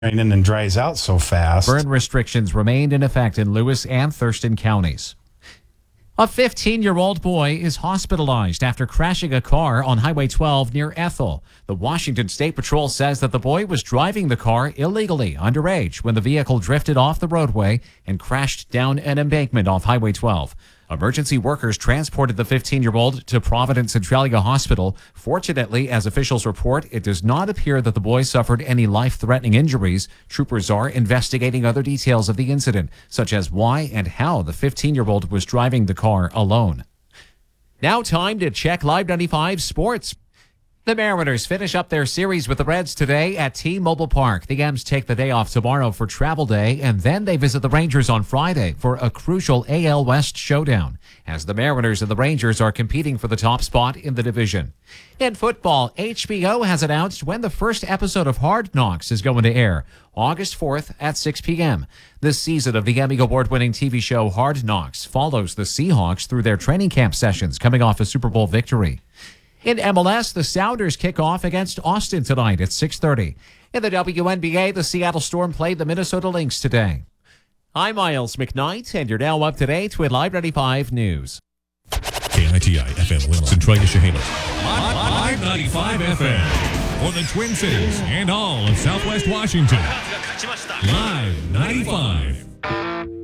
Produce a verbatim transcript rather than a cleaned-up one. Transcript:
in and dries out so fast. Burn restrictions remained in effect in Lewis and Thurston counties. A fifteen-year-old boy is hospitalized after crashing a car on Highway twelve near Ethel. The Washington State Patrol says that the boy was driving the car illegally underage when the vehicle drifted off the roadway and crashed down an embankment off Highway twelve. Emergency workers transported the fifteen-year-old to Providence Centralia Hospital. Fortunately, as officials report, it does not appear that the boy suffered any life-threatening injuries. Troopers are investigating other details of the incident, such as why and how the fifteen-year-old was driving the car alone. Now time to check Live ninety-five Sports. The Mariners finish up their series with the Reds today at T-Mobile Park. The M's take the day off tomorrow for travel day, and then they visit the Rangers on Friday for a crucial A L West showdown, as the Mariners and the Rangers are competing for the top spot in the division. In football, H B O has announced when the first episode of Hard Knocks is going to air, August fourth at six p.m. This season of the Emmy Award-winning T V show Hard Knocks follows the Seahawks through their training camp sessions coming off a Super Bowl victory. In M L S, the Sounders kick off against Austin tonight at six thirty. In the W N B A, the Seattle Storm played the Minnesota Lynx today. I'm Miles McKnight, and you're now up to date with Live ninety-five News. K I T I F M Willow, Centralia, Chehalis. Live ninety-five F M for the Twin Cities and all of Southwest Washington. Live ninety-five.